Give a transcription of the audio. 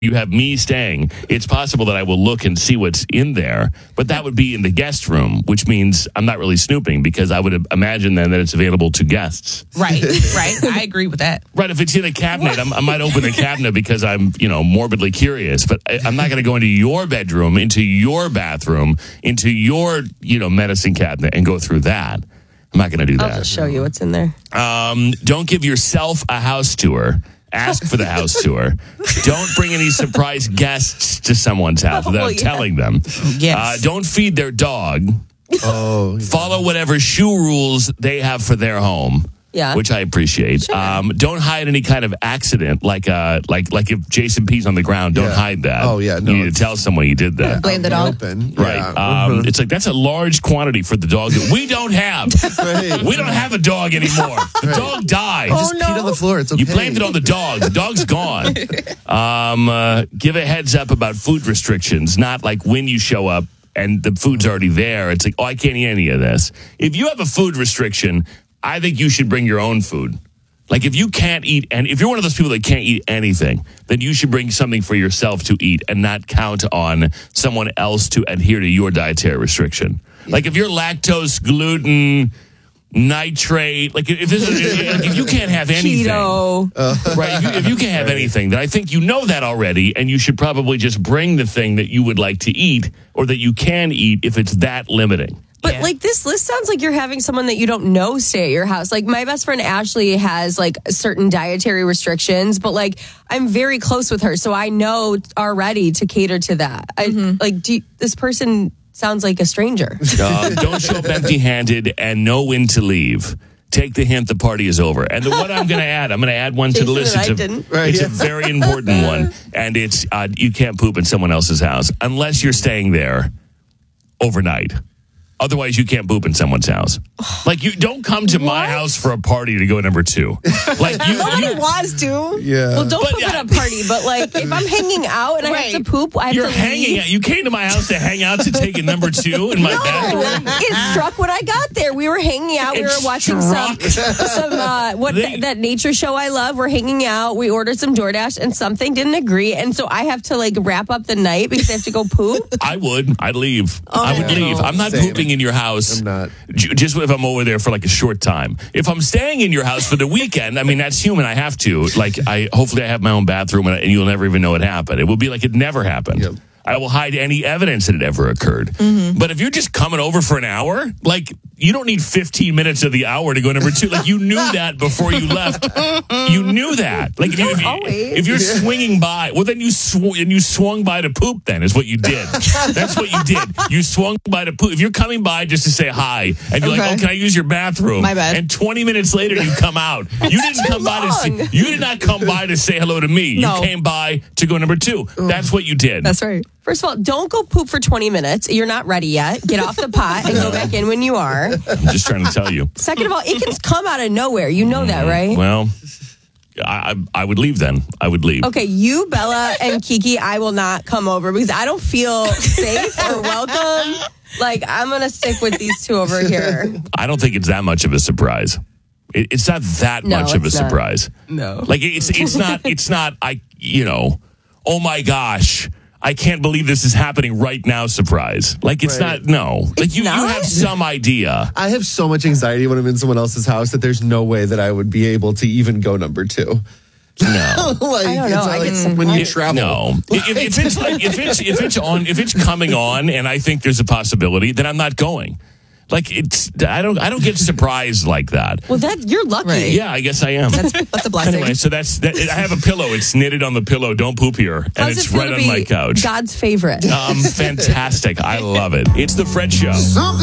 you have me staying, it's possible that I will look and see what's in there, but that would be in the guest room, which means I'm not really snooping because I would imagine then that it's available to guests. Right. I agree with that. Right, if it's in a cabinet, I might open the cabinet because I'm, morbidly curious, but I'm not going to go into your bedroom, into your bathroom, into your, medicine cabinet and go through that. I'm not going to do that. I'll just show you what's in there. Don't give yourself a house tour. Ask for the house tour. Don't bring any surprise guests to someone's house without telling them. Yes. Don't feed their dog. Oh, yeah. Follow whatever shoe rules they have for their home. Yeah. Which I appreciate. Sure. Don't hide any kind of accident, like if Jason pees on the ground, don't hide that. Oh, yeah, no, You need to tell someone you did that. Blame the dog. Open. Right. Yeah. It's like that's a large quantity for the dog that we don't have. Right. We don't have a dog anymore. The dog died. Just peed on the floor. It's okay. You blamed it on the dog. The dog's gone. Give a heads up about food restrictions, not like when you show up and the food's already there. It's like, I can't eat any of this. If you have a food restriction, I think you should bring your own food. Like if you can't eat, and if you're one of those people that can't eat anything, then you should bring something for yourself to eat and not count on someone else to adhere to your dietary restriction. Like if you're lactose, gluten, nitrate, like if you can't have anything, Keto. right? If you can't have anything, then I think you know that already, and you should probably just bring the thing that you would like to eat or that you can eat if it's that limiting. But this list sounds like you're having someone that you don't know stay at your house. Like my best friend Ashley has certain dietary restrictions, but I'm very close with her, so I know already to cater to that. This person sounds like a stranger. Don't show up empty-handed and know when to leave. Take the hint, the party is over. And what I'm going to add one to the list. It's a very important one, and it's you can't poop in someone else's house unless you're staying there overnight. Otherwise, you can't poop in someone's house. Like, you don't come to my house for a party to go number 2. Like, Nobody wants to. Yeah. Well, don't poop at a party, but if I'm hanging out and I have to poop, I have You're to hanging leave. out. You came to my house to hang out to take a number 2 in my bathroom. It struck when I got there. We were hanging out. We were watching that nature show I love. We're hanging out. We ordered some DoorDash and something didn't agree. And so I have to wrap up the night because I have to go poop. I'd leave. I would leave. I'm not pooping in your house. I'm not. Just if I'm over there for a short time. If I'm staying in your house for the weekend, I mean, that's human. I have to. Hopefully I have my own bathroom and you'll never even know it happened. It will be like it never happened. Yep. I will hide any evidence that it ever occurred. Mm-hmm. But if you're just coming over for an hour, you don't need 15 minutes of the hour to go number 2. You knew that before you left. You knew that. If you're swinging by, well, then you swung by to poop. Then is what you did. That's what you did. You swung by to poop. If you're coming by just to say hi, and you're like, "Oh, can I use your bathroom?" My bad. And 20 minutes later, you come out. You didn't come by to say, you did not come by to say hello to me. No. You came by to go number 2. That's what you did. That's right. First of all, don't go poop for 20 minutes. You're not ready yet. Get off the pot and go back in when you are. I'm just trying to tell you. Second of all, it can come out of nowhere. You know that, right? Well, I would leave then. I would leave. Okay, you, Bella, and Kiki, I will not come over because I don't feel safe or welcome. I'm going to stick with these two over here. I don't think it's that much of a surprise. It's not that much of a surprise. No. It's not, oh my gosh, I can't believe this is happening right now surprise. It's not, no. You have some idea. I have so much anxiety when I'm in someone else's house that there's no way that I would be able to even go number 2. No. I don't know. I get some when you travel. No. If it's coming on and I think there's a possibility, then I'm not going. I don't get surprised like that. Well, you're lucky. Right. Yeah, I guess I am. That's a blessing. Anyway, so that. I have a pillow. It's knitted on the pillow. Don't poop here, and How's it's it feel right to on be my couch. God's favorite. Fantastic. I love it. It's the Fred Show.